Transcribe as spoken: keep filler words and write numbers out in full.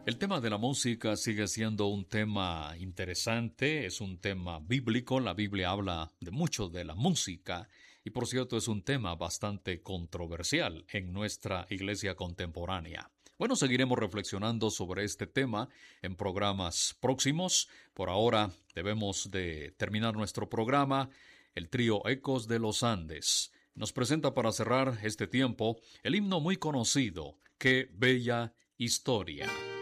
El tema de la música sigue siendo un tema interesante, es un tema bíblico, la Biblia habla de mucho de la música y por cierto es un tema bastante controversial en nuestra iglesia contemporánea. Bueno, seguiremos reflexionando sobre este tema en programas próximos. Por ahora debemos de terminar nuestro programa. El trío Ecos de los Andes nos presenta para cerrar este tiempo el himno muy conocido, Qué bella historia.